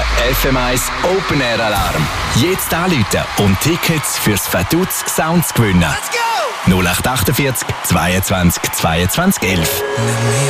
FM1 Open Air Alarm. Jetzt anrufen und Tickets fürs Vaduz Sounds gewinnen. Let's go! 0848 22 22 11.